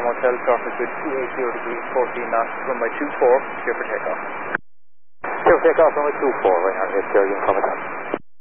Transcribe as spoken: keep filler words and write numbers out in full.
Hotel, surface with two eighty degrees, fourteen knots, runway two four, clear for takeoff. Clear for takeoff, runway two four, right hand, yes, sir, you can come at that.